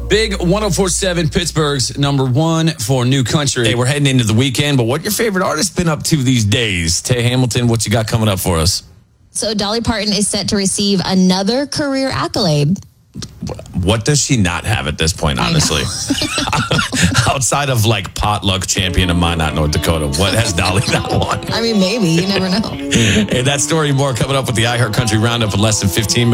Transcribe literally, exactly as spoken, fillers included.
Big one oh four point seven, Pittsburgh's number one for new country. Hey, we're heading into the weekend, but what your favorite artist been up to these days? Tay Hamilton, what you got coming up for us? So Dolly Parton is set to receive another career accolade. What does she not have at this point, honestly? Outside of like potluck champion of Minot, North Dakota, what has Dolly not won? I mean, maybe. You never know. Hey, that story more coming up with the iHeart Country Roundup in less than fifteen minutes.